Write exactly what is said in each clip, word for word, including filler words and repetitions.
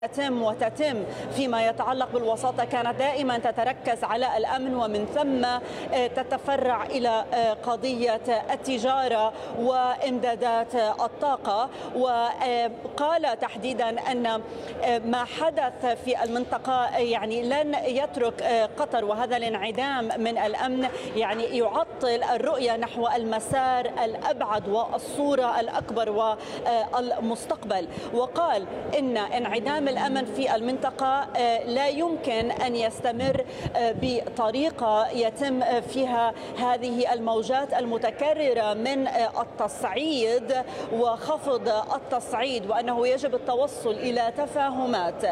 تتم وتتم فيما يتعلق بالوساطة كانت دائما تتركز على الأمن، ومن ثم تتفرع إلى قضية التجارة وإمدادات الطاقة. وقال تحديدا أن ما حدث في المنطقة يعني لن يترك قطر وهذا الانعدام من الأمن يعني يعطل الرؤية نحو المسار الأبعد والصورة الأكبر والمستقبل. وقال إن انعدام الأمن في المنطقة لا يمكن أن يستمر بطريقة يتم فيها هذه الموجات المتكررة من التصعيد وخفض التصعيد، وأنه يجب التوصل إلى تفاهمات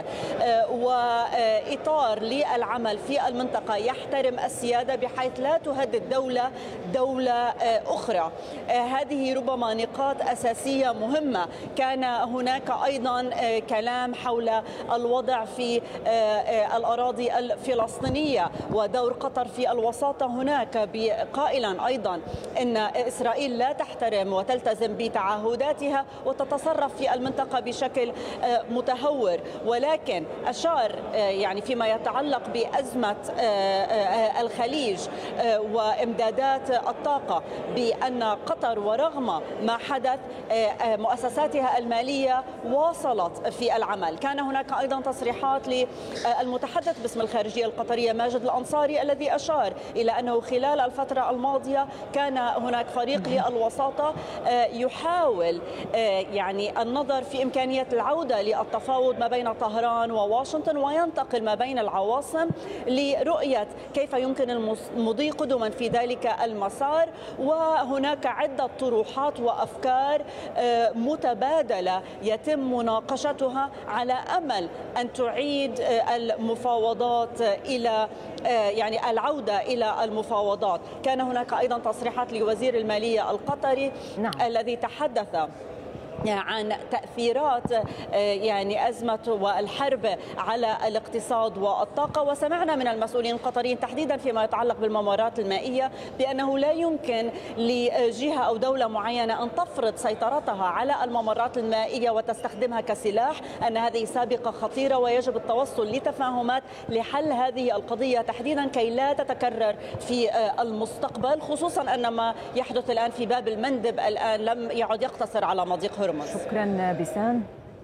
وإطار للعمل في المنطقة يحترم السيادة بحيث لا تهدد دولة دولة أخرى. هذه ربما نقاط أساسية مهمة. كان هناك أيضا كلام حول الوضع في الأراضي الفلسطينية ودور قطر في الوساطة هناك، قائلا أيضا أن إسرائيل لا تحترم وتلتزم بتعهداتها وتتصرف في المنطقة بشكل متهور. ولكن أشار يعني فيما يتعلق بأزمة الخليج وإمدادات الطاقة بأن قطر ورغم ما حدث مؤسساتها المالية واصلت في العمل. كان هناك أيضا تصريحات للمتحدث باسم الخارجية القطرية ماجد الأنصاري الذي أشار إلى أنه خلال الفترة الماضية كان هناك فريق للوساطة يحاول يعني النظر في إمكانية العودة للتفاوض ما بين طهران وواشنطن وينتقل ما بين العواصم لرؤية كيف يمكن المضي قدما في ذلك المسار. وهناك عدة طروحات وأفكار متبادلة يتم مناقشتها على أمل أن تعيد المفاوضات إلى يعني العودة إلى المفاوضات. كان هناك أيضا تصريحات لوزير المالية القطري نعم. الذي تحدث عن تأثيرات يعني أزمة والحرب على الاقتصاد والطاقة. وسمعنا من المسؤولين القطريين تحديدا فيما يتعلق بالممرات المائية بأنه لا يمكن لجهة أو دولة معينة أن تفرض سيطرتها على الممرات المائية وتستخدمها كسلاح، أن هذه سابقة خطيرة ويجب التوصل لتفاهمات لحل هذه القضية تحديدا كي لا تتكرر في المستقبل، خصوصا أن ما يحدث الآن في باب المندب الآن لم يعد يقتصر على مضيق هرمز. شكرا بيسان،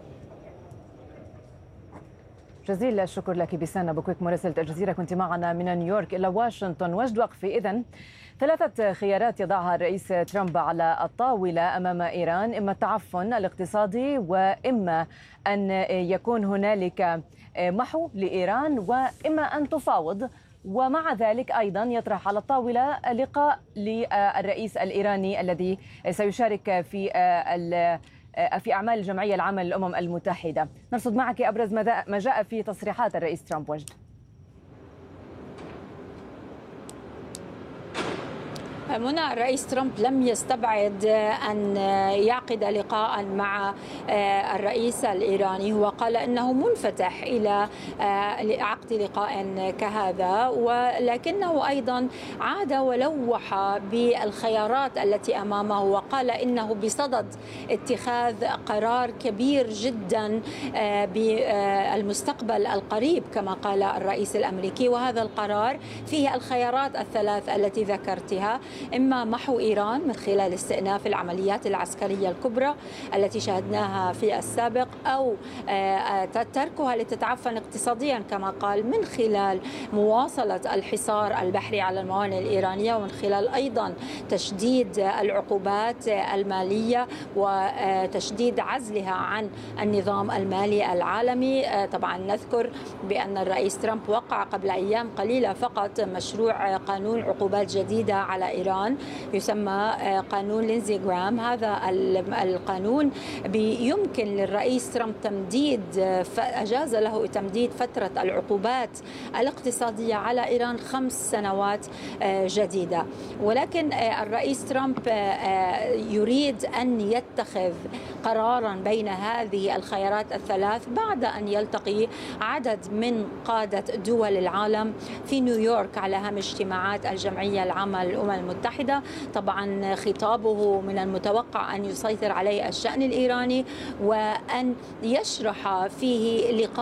جزيل الشكر لك بيسان أبو كويك مراسلة الجزيرة، كنت معنا من نيويورك إلى واشنطن. وجد وقفي إذن ثلاثة خيارات يضعها الرئيس ترامب على الطاولة أمام إيران، إما التعفن الاقتصادي وإما أن يكون هنالك محو لإيران وإما أن تفاوض. ومع ذلك أيضا يطرح على الطاولة لقاء للرئيس الإيراني الذي سيشارك في في أعمال الجمعية العامة للأمم المتحدة. نرصد معك أبرز ما جاء في تصريحات الرئيس ترامب. وجد منى، الرئيس ترامب لم يستبعد أن يعقد لقاء مع الرئيس الإيراني، وقال أنه منفتح إلى عقد لقاء كهذا، ولكنه أيضا عاد ولوح بالخيارات التي أمامه وقال إنه بصدد اتخاذ قرار كبير جدا بالمستقبل القريب كما قال الرئيس الأمريكي، وهذا القرار فيه الخيارات الثلاث التي ذكرتها: إما محو إيران من خلال استئناف العمليات العسكرية الكبرى التي شاهدناها في السابق، أو تركها لتتعفن اقتصاديا كما قال من خلال مواصلة الحصار البحري على الموانئ الإيرانية، ومن خلال أيضا تشديد العقوبات المالية وتشديد عزلها عن النظام المالي العالمي. طبعا نذكر بأن الرئيس ترامب وقع قبل أيام قليلة فقط مشروع قانون عقوبات جديدة على إيران يسمى قانون لينزي جرام. هذا القانون يمكن للرئيس ترامب تمديد، أجاز له تمديد فترة العقوبات الاقتصادية على إيران خمس سنوات جديدة. ولكن الرئيس ترامب يريد أن يتخذ قرارا بين هذه الخيارات الثلاث بعد أن يلتقي عدد من قادة دول العالم في نيويورك على هامش اجتماعات الجمعية العامة للأمم المتحدة. طبعا خطابه من المتوقع أن يسيطر عليه الشأن الإيراني وأن يشرح فيه لقاء